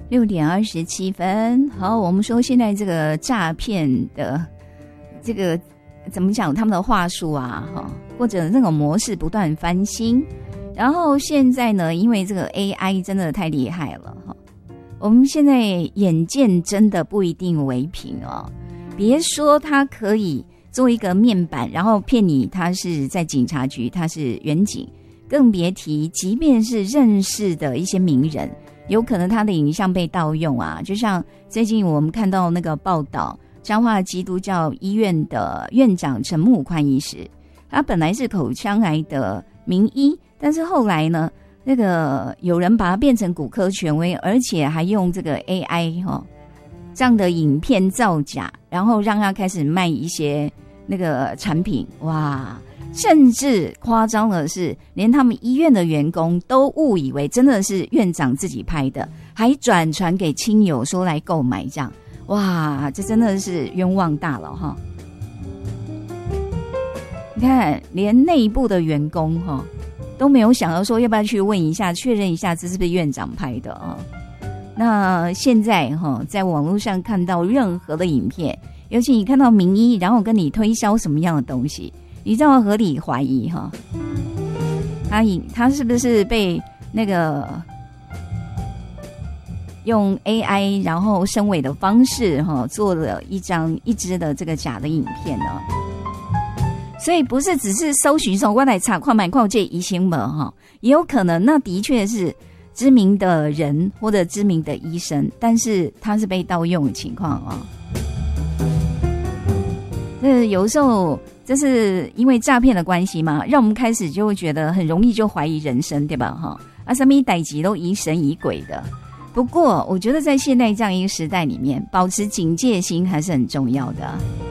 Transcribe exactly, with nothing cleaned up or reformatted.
六点二十七分。好，我们说现在这个诈骗的这个怎么讲，他们的话术啊，或者那种模式不断翻新。然后现在呢，因为这个 A I 真的太厉害了哈，我们现在眼见真的不一定为凭哦。别说它可以做一个面板，然后骗你他是在警察局，他是员警，更别提即便是认识的一些名人，有可能他的影像被盗用啊。就像最近我们看到那个报道，彰化基督教医院的院长陈木宽医师，他本来是口腔癌的名医，但是后来呢，那个有人把他变成骨科权威，而且还用这个 A I 哈、哦、这样的影片造假，然后让他开始卖一些那个产品。哇，甚至夸张的是，连他们医院的员工都误以为真的是院长自己拍的，还转传给亲友说来购买这样。哇，这真的是冤枉大了哈！你看，连内部的员工哈都没有想到说要不要去问一下，确认一下这是不是院长拍的啊？那现在哈，在网络上看到任何的影片，尤其你看到名医，然后跟你推销什么样的东西，你就要合理怀疑哈，他他是不是被那个用 A I 然后深伪的方式哈做了一张一支的这个假的影片呢？所以不是只是搜寻说我来查看买看这疑心门哈，也有可能那的确是知名的人或者知名的医生，但是他是被盗用的情况啊。那有时候这是因为诈骗的关系嘛，让我们开始就会觉得很容易就怀疑人生，对吧？哈，啊，什么代志都疑神疑鬼的。不过，我觉得在现在这样一个时代里面，保持警戒心还是很重要的。